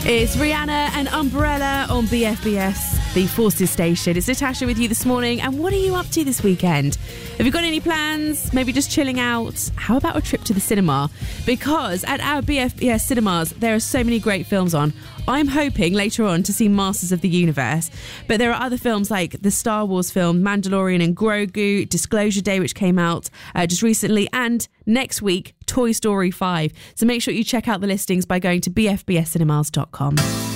It's Rihanna and Umbrella on BFBS, the Forces station. It's Natasha with you this morning. And what are you up to this weekend? Have you got any plans? Maybe just chilling out? How about a trip to the cinema? Because at our BFBS cinemas, there are so many great films on. I'm hoping later on to see Masters of the Universe, but there are other films like the Star Wars film Mandalorian and Grogu, Disclosure Day, which came out just recently, and next week, Toy Story 5. So make sure you check out the listings by going to bfbscinemas.com.